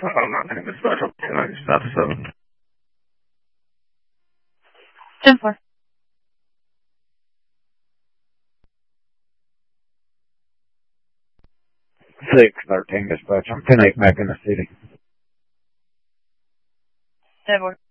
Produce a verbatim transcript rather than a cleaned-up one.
I'm not going to special. Stop seven. ten four. six thirteen dispatch. I'm ten eight back in the city. ten four.